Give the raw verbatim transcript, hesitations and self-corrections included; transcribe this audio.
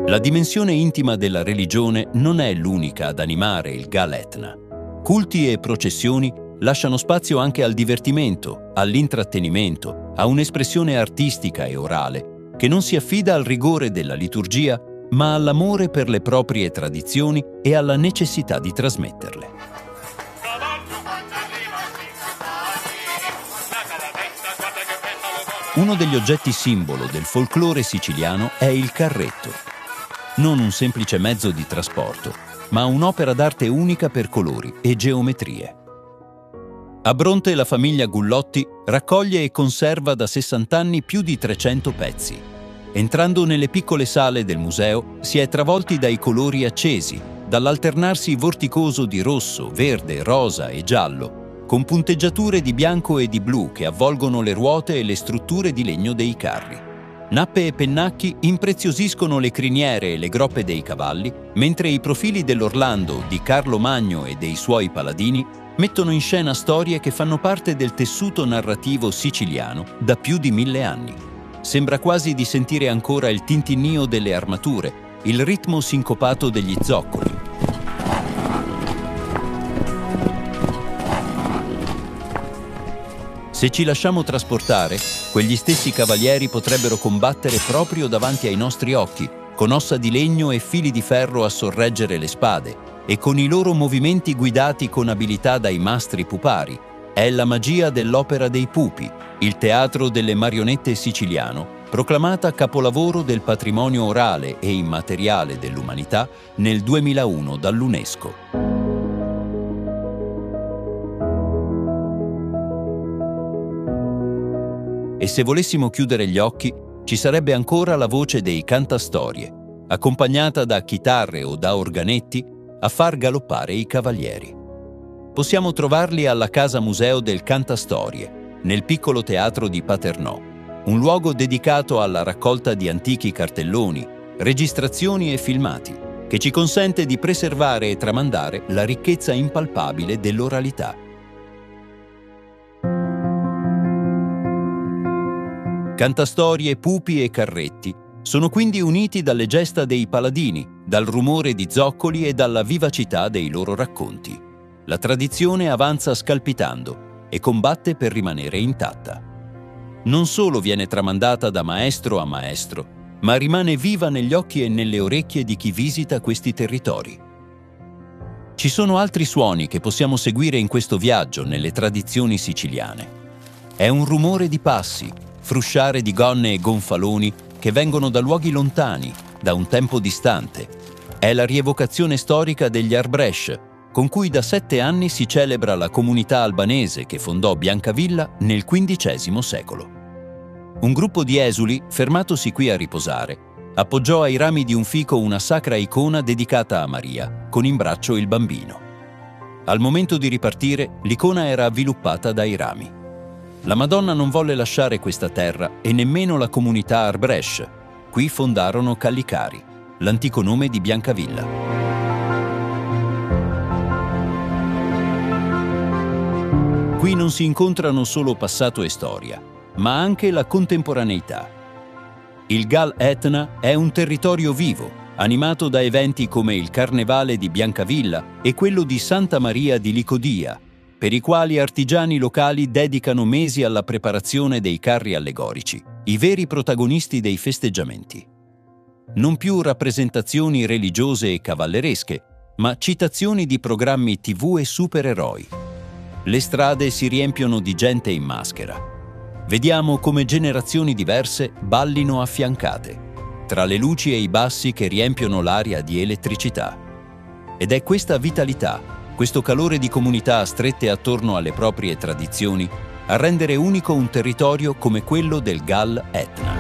La dimensione intima della religione non è l'unica ad animare il Gal Etna. Culti e processioni lasciano spazio anche al divertimento, all'intrattenimento, a un'espressione artistica e orale che non si affida al rigore della liturgia, ma all'amore per le proprie tradizioni e alla necessità di trasmetterle. Uno degli oggetti simbolo del folklore siciliano è il carretto. Non un semplice mezzo di trasporto, ma un'opera d'arte unica per colori e geometrie. A Bronte la famiglia Gullotti raccoglie e conserva da sessanta anni più di trecento pezzi. Entrando nelle piccole sale del museo si è travolti dai colori accesi, dall'alternarsi vorticoso di rosso, verde, rosa e giallo, con punteggiature di bianco e di blu che avvolgono le ruote e le strutture di legno dei carri. Nappe e pennacchi impreziosiscono le criniere e le groppe dei cavalli, mentre i profili dell'Orlando di Carlo Magno e dei suoi paladini mettono in scena storie che fanno parte del tessuto narrativo siciliano da più di mille anni. Sembra quasi di sentire ancora il tintinnio delle armature, il ritmo sincopato degli zoccoli. Se ci lasciamo trasportare, quegli stessi cavalieri potrebbero combattere proprio davanti ai nostri occhi, con ossa di legno e fili di ferro a sorreggere le spade, e con i loro movimenti guidati con abilità dai mastri pupari. È la magia dell'Opera dei Pupi, il teatro delle marionette siciliano, proclamata capolavoro del patrimonio orale e immateriale dell'umanità nel duemilauno dall'UNESCO. E se volessimo chiudere gli occhi, ci sarebbe ancora la voce dei cantastorie, accompagnata da chitarre o da organetti, a far galoppare i cavalieri. Possiamo trovarli alla Casa Museo del Cantastorie, nel piccolo teatro di Paternò, un luogo dedicato alla raccolta di antichi cartelloni, registrazioni e filmati, che ci consente di preservare e tramandare la ricchezza impalpabile dell'oralità. Cantastorie, pupi e carretti sono quindi uniti dalle gesta dei paladini, dal rumore di zoccoli e dalla vivacità dei loro racconti. La tradizione avanza scalpitando e combatte per rimanere intatta. Non solo viene tramandata da maestro a maestro, ma rimane viva negli occhi e nelle orecchie di chi visita questi territori. Ci sono altri suoni che possiamo seguire in questo viaggio nelle tradizioni siciliane. È un rumore di passi, frusciare di gonne e gonfaloni che vengono da luoghi lontani, da un tempo distante. È la rievocazione storica degli Arbresh, con cui da sette anni si celebra la comunità albanese che fondò Biancavilla nel quindicesimo secolo. Un gruppo di esuli, fermatosi qui a riposare, appoggiò ai rami di un fico una sacra icona dedicata a Maria, con in braccio il bambino. Al momento di ripartire, l'icona era avviluppata dai rami. La Madonna non volle lasciare questa terra e nemmeno la comunità Arbresh. Qui fondarono Callicari, l'antico nome di Biancavilla. Qui non si incontrano solo passato e storia, ma anche la contemporaneità. Il Gal Etna è un territorio vivo, animato da eventi come il Carnevale di Biancavilla e quello di Santa Maria di Licodia, per i quali artigiani locali dedicano mesi alla preparazione dei carri allegorici, i veri protagonisti dei festeggiamenti. Non più rappresentazioni religiose e cavalleresche, ma citazioni di programmi tivù e supereroi. Le strade si riempiono di gente in maschera. Vediamo come generazioni diverse ballino affiancate, tra le luci e i bassi che riempiono l'aria di elettricità. Ed è questa vitalità, questo calore di comunità strette attorno alle proprie tradizioni, a rendere unico un territorio come quello del Gal Etna.